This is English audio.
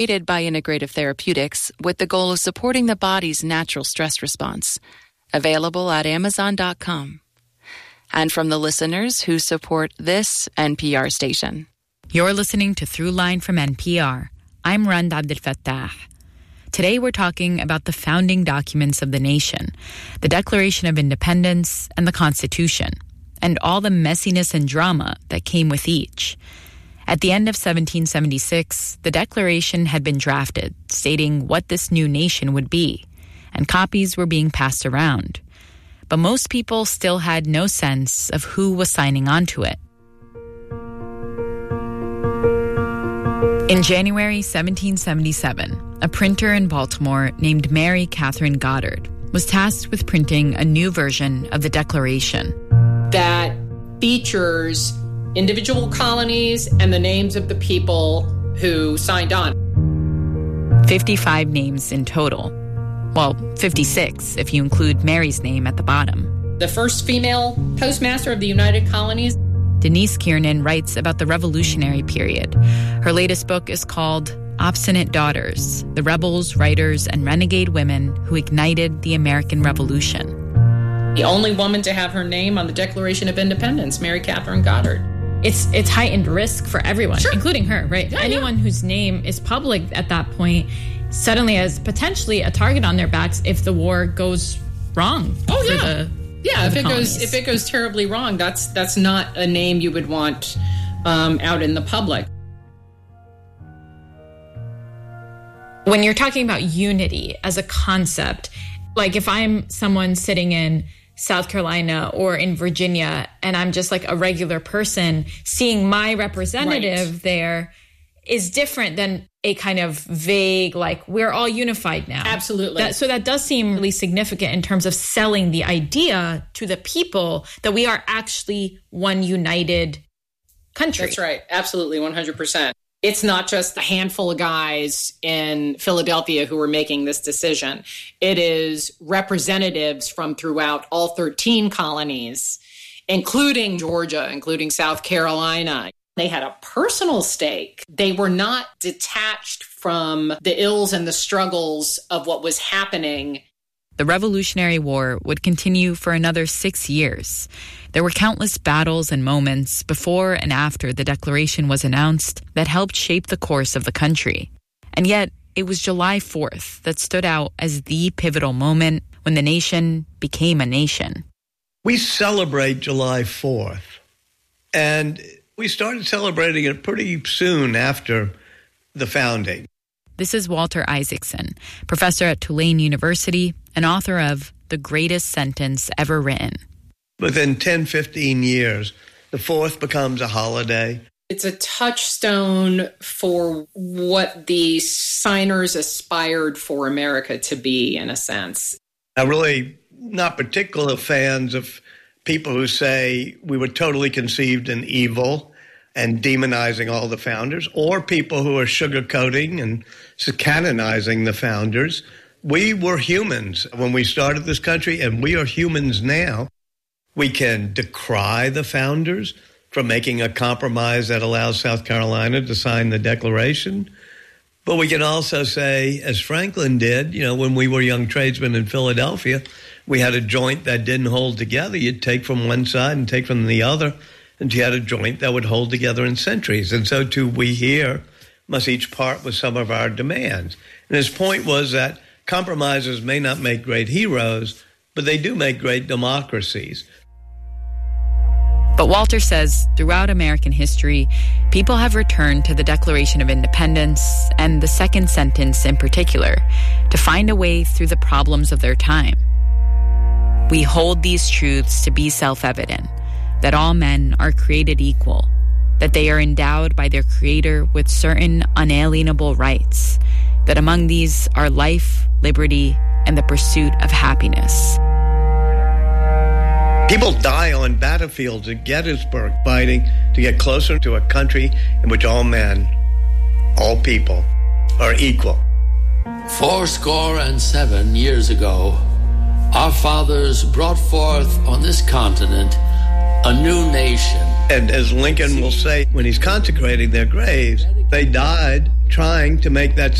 Created by Integrative Therapeutics with the goal of supporting the body's natural stress response. Available at Amazon.com. And from the listeners who support this NPR station. You're listening to Throughline from NPR. I'm Rand Abdelfattah. Today we're talking about the founding documents of the nation, the Declaration of Independence and the Constitution, and all the messiness and drama that came with each. At the end of 1776, the Declaration had been drafted, stating what this new nation would be, and copies were being passed around. But most people still had no sense of who was signing on to it. In January 1777, a printer in Baltimore named Mary Catherine Goddard was tasked with printing a new version of the Declaration. That features individual colonies and the names of the people who signed on. 55 names in total. Well, 56 if you include Mary's name at the bottom. The first female postmaster of the United Colonies. Denise Kiernan writes about the Revolutionary period. Her latest book is called Obstinate Daughters, The Rebels, Writers, and Renegade Women Who Ignited the American Revolution. The only woman to have her name on the Declaration of Independence, Mary Catherine Goddard. It's heightened risk for everyone, sure, including her, right? Yeah, Anyone whose name is public at that point suddenly has potentially a target on their backs if the war goes wrong. Oh, yeah. If it goes terribly wrong, that's not a name you would want out in the public. When you're talking about unity as a concept, like if I'm someone sitting in South Carolina or in Virginia and I'm just like a regular person, seeing my representative there is different than a kind of vague, like, we're all unified now. Absolutely. So that does seem really significant in terms of selling the idea to the people that we are actually one united country. That's right. Absolutely. 100%. It's not just a handful of guys in Philadelphia who are making this decision. It is representatives from throughout all 13 colonies, including Georgia, including South Carolina. They had a personal stake. They were not detached from the ills and the struggles of what was happening. The Revolutionary War would continue for another 6 years. There were countless battles and moments before and after the Declaration was announced that helped shape the course of the country. And yet, it was July 4th that stood out as the pivotal moment when the nation became a nation. We celebrate July 4th, and we started celebrating it pretty soon after the founding. This is Walter Isaacson, professor at Tulane University and author of The Greatest Sentence Ever Written. Within 10, 15 years, the 4th becomes a holiday. It's a touchstone for what the signers aspired for America to be, in a sense. I'm really not particular fans of people who say we were totally conceived in evil and demonizing all the founders, or people who are sugarcoating and canonizing the founders. We were humans when we started this country, and we are humans now. We can decry the founders for making a compromise that allows South Carolina to sign the Declaration. But we can also say, as Franklin did, when we were young tradesmen in Philadelphia, we had a joint that didn't hold together. You'd take from one side and take from the other, and you had a joint that would hold together in centuries. And so too we here must each part with some of our demands. And his point was that compromises may not make great heroes, but they do make great democracies. But Walter says throughout American history, people have returned to the Declaration of Independence and the second sentence in particular to find a way through the problems of their time. We hold these truths to be self-evident, that all men are created equal, that they are endowed by their Creator with certain unalienable rights, that among these are life, liberty, and the pursuit of happiness. People die on battlefields at Gettysburg fighting to get closer to a country in which all men, all people, are equal. 77 years ago, our fathers brought forth on this continent a new nation. And as Lincoln will say when he's consecrating their graves, they died trying to make that